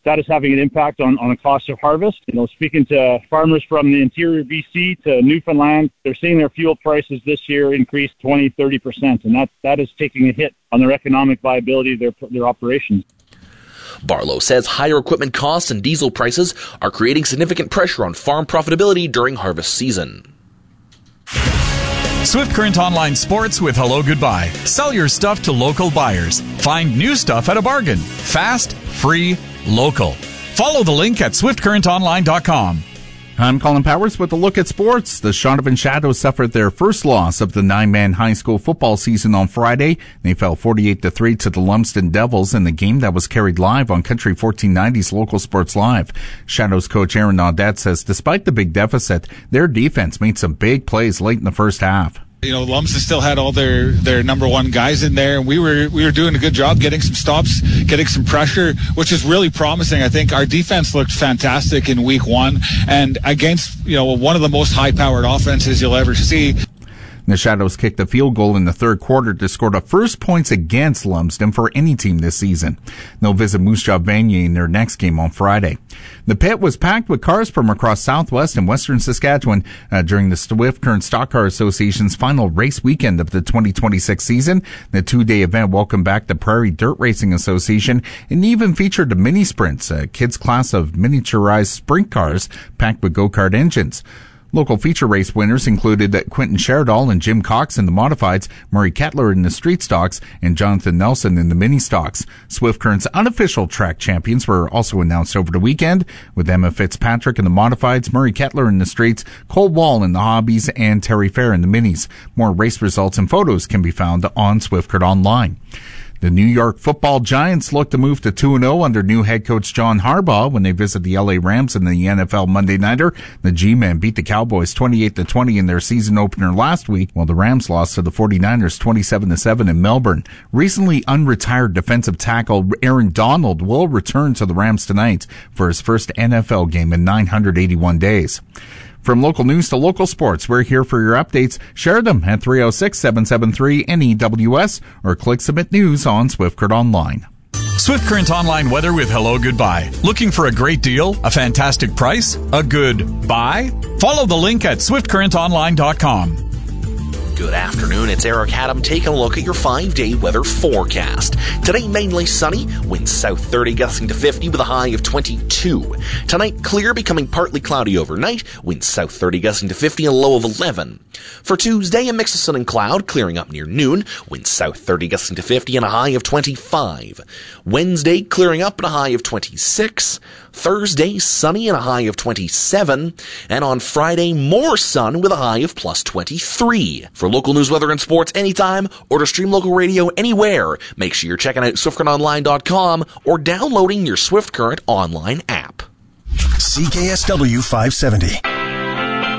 that is having an impact on the cost of harvest. Speaking to farmers from the interior BC to Newfoundland, they're seeing their fuel prices this year increase 20-30%, and that is taking a hit on their economic viability of their operations. Barlow says higher equipment costs and diesel prices are creating significant pressure on farm profitability during harvest season. Swift Current Online Sports with Hello Goodbye. Sell your stuff to local buyers. Find new stuff at a bargain. Fast, free, local. Follow the link at swiftcurrentonline.com. I'm Colin Powers with a look at sports. The Shaunavon Shadows suffered their first loss of the 9-man high school football season on Friday. They fell 48-3 to the Lumsden Devils in the game that was carried live on Country 1490's Local Sports Live. Shadows coach Aaron Audette says despite the big deficit, their defense made some big plays late in the first half. Lumsden still had all their number one guys in there, and we were doing a good job getting some stops, getting some pressure, which is really promising. I think our defense looked fantastic in week one, and against one of the most high-powered offenses you'll ever see. The Shadows kicked a field goal in the third quarter to score the first points against Lumsden for any team this season. They'll visit Moose Jaw Vanier in their next game on Friday. The pit was packed with cars from across Southwest and Western Saskatchewan during the Swift Current Stock Car Association's final race weekend of the 2026 season. The two-day event welcomed back the Prairie Dirt Racing Association and even featured the mini sprints, a kids' class of miniaturized sprint cars packed with go-kart engines. Local feature race winners included Quentin Sheridan and Jim Cox in the modifieds, Murray Kettler in the street stocks, and Jonathan Nelson in the mini stocks. Swift Current's unofficial track champions were also announced over the weekend, with Emma Fitzpatrick in the modifieds, Murray Kettler in the streets, Cole Wall in the hobbies, and Terry Fair in the minis. More race results and photos can be found on Swift Current Online. The New York Football Giants look to move to 2-0 under new head coach John Harbaugh when they visit the LA Rams in the NFL Monday Nighter. The G-Men beat the Cowboys 28-20 in their season opener last week, while the Rams lost to the 49ers 27-7 in Melbourne. Recently unretired defensive tackle Aaron Donald will return to the Rams tonight for his first NFL game in 981 days. From local news to local sports, we're here for your updates. Share them at 306-773-NEWS or click Submit News on Swift Current Online. Swift Current Online weather with Hello Goodbye. Looking for a great deal, a fantastic price, a good buy? Follow the link at swiftcurrentonline.com. Good afternoon, it's Eric Haddam taking a look at your 5-day weather forecast. Today, mainly sunny, winds south 30 gusting to 50 with a high of 22. Tonight, clear, becoming partly cloudy overnight, winds south 30 gusting to 50 and a low of 11. For Tuesday, a mix of sun and cloud, clearing up near noon, winds south 30 gusting to 50 and a high of 25. Wednesday, clearing up and a high of 26. Thursday, sunny and a high of 27. And on Friday, more sun with a high of plus 23. For local news, weather, and sports anytime, or to stream local radio anywhere, make sure you're checking out SwiftCurrentOnline.com or downloading your Swift Current Online app. CKSW 570.